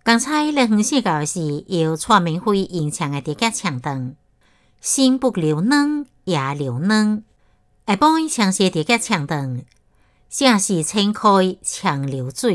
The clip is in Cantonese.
刚才咧远时到时要带免费迎墙的伫甲墙灯，心不留软也留软。下晡强势伫甲墙灯，正是撑开墙流水。